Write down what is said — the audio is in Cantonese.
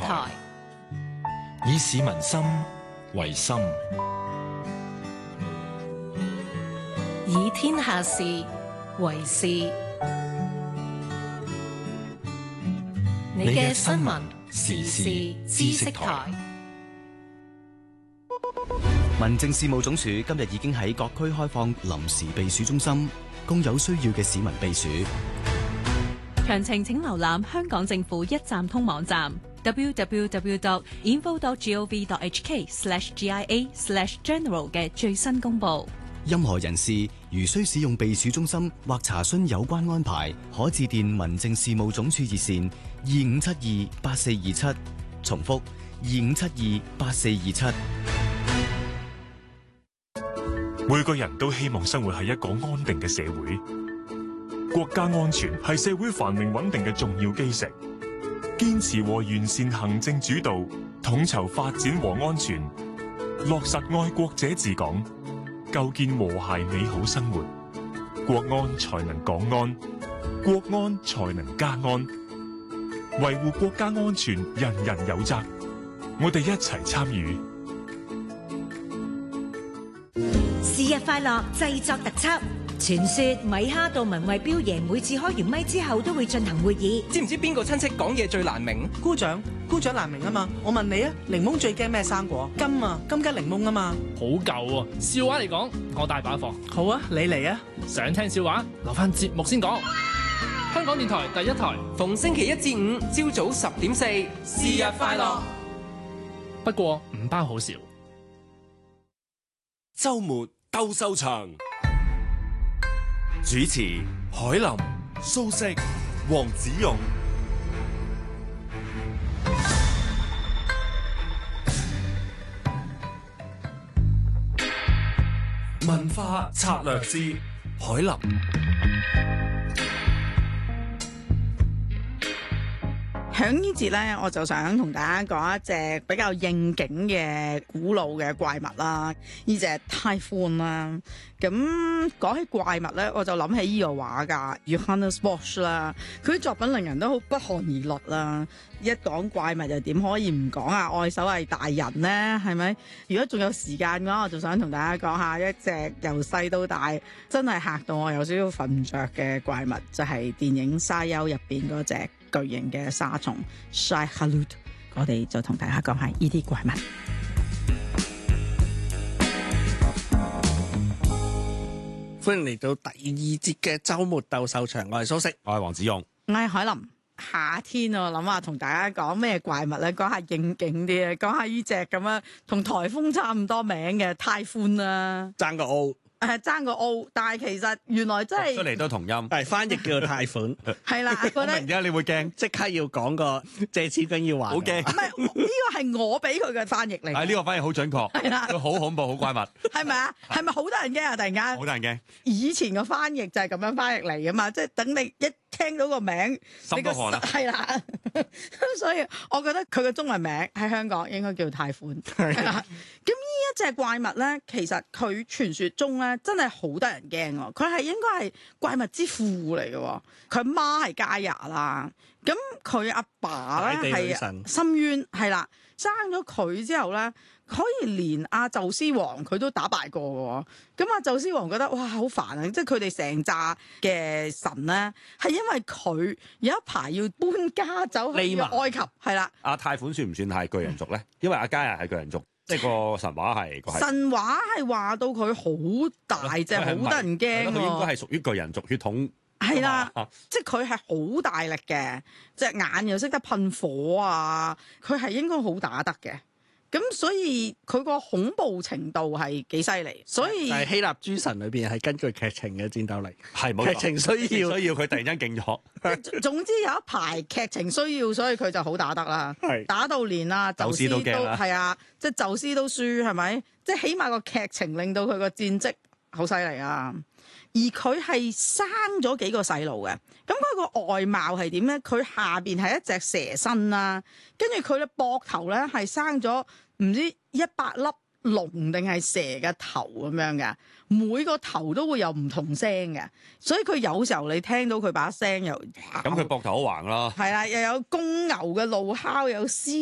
台，以市民心為心， 以天下事為事。你嘅新聞時事知識台。 民政事務總署今日已經喺各區開放臨時避暑中心，供有需要嘅市民避暑。 詳情請瀏覽香港政府一站通網站 www.info.gov.hk/GIA/general 嘅最新公佈。 任何人士如需使用避暑中心或查詢有關安排，可致電民政事務總署熱線25728427，重複25728427。 每個人都希望生活喺一個安定嘅社會，國家安全係社會繁榮穩定嘅重要基石。堅持和完善行政主導，統籌發展和安全，落實愛國者治港，構建和諧美好生活，國安才能港安，國安才能家安。維護國家安全，人人有責，我哋一齊參與。 是日快樂製作特輯，傳說米哈到文慧標爺每次開完咪之後都會進行會議。 知唔知邊個親戚講嘢最難明？ 姑丈難明啊嘛！我問你啊，檸檬最驚咩生果？金啊，金桔檸檬啊嘛！ 好舊喎，笑話嚟講，我大把貨。 好啊，你嚟啊！ 想聽笑話，留翻節目先講。香港電台第一台， 逢星期一至五朝早10:04，是日快樂。 不過唔包好笑。 周末鬥獸場，主持海林、蘇軾、黃子勇。文化策略師海林。 響呢節咧，我就想同大家講一隻比較應景嘅古老嘅怪物啦，呢隻 Typhoon 啦。咁講起怪物咧，我就諗起呢個畫家 Johannes Bosch 啦，佢啲作品令人都好不寒而栗啦。一講怪物又點可以唔講啊？愛手藝大人呢，係咪？如果仲有時間嘅話，我就想同大家講下一隻由細到大真係嚇到我有少少瞓唔着嘅怪物，就係電影沙丘入邊嗰隻巨型嘅沙蟲 Shai-Hulud。 我哋就同大家講下呢啲怪物。 歡迎嚟到第二節嘅周末鬥獸場，我係蘇軾， 我係黃子勇， 我係海林。夏天我諗下同大家講咩怪物咧？講下應景啲啊，講下呢隻咁樣同颱風差唔多名嘅Typhoon啦， 爭個 O。 爭個 O， 但係其實原來真係出嚟都同音， 係翻譯叫做貸款。 係啦，覺得而家你會驚， 即刻要講個借錢梗要還， 好驚。 唔係呢個係我俾佢嘅翻譯嚟。 係呢個翻譯好準確， 係啦， 佢好恐怖，好怪物。 係咪啊？係咪好得人驚啊？突然間， 好得人驚。 以前個翻譯就係咁樣翻譯嚟噶嘛，即係等你一聽到個名， 心都寒啦。 係啦，所以我覺得佢嘅中文名喺香港應該叫貸款。係啦，咁呢一隻怪物咧，其實佢傳說中咧真係好得人驚喎。佢係應該係怪物之父嚟嘅，佢阿媽係加亞啦，咁佢阿爸咧係深淵，係啦，生咗佢之後咧，可以連阿宙斯王佢都打敗過嘅。咁阿宙斯王覺得哇好煩啊！即係佢哋成紮嘅神咧，係因為佢有一排要搬家走去埃及，係啦。 阿貸款算唔算係巨人族咧？因為阿加亞係巨人族，即係個神話係神話係話到佢好大隻，好得人驚。佢應該係屬於巨人族血統。 係啦，即係佢係好大力嘅，隻眼又識得噴火啊！佢係應該好打得嘅。咁所以佢個恐怖程度係幾犀利，所以但係希臘諸神裏邊係根據劇情嘅戰鬥力， 係冇劇情需要佢突然間勁咗。 總之有一排劇情需要，所以佢就好打得啦。 係打到連啊，宙斯都係啊，即係宙斯都輸係咪？即係起碼個劇情令到佢個戰績好犀利啊！而佢係生咗幾個細路嘅，咁佢個外貌係點咧？佢下邊係一隻蛇身啦，跟住佢嘅膊頭咧係生咗唔知100粒龍定係蛇嘅頭咁樣嘅，每個頭都會有唔同聲嘅，所以佢有時候你聽到佢把聲又咁佢膊頭好橫咯， 係啦，又有公牛嘅怒哮，又有獅